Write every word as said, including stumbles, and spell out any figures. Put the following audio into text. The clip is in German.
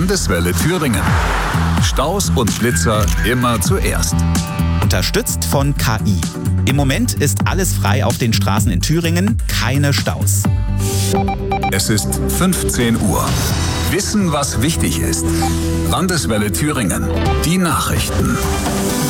Landeswelle Thüringen. Staus und Blitzer immer zuerst. Unterstützt von K I. Im Moment ist alles frei auf den Straßen in Thüringen, keine Staus. Es ist fünfzehn Uhr. Wissen, was wichtig ist. Landeswelle Thüringen. Die Nachrichten.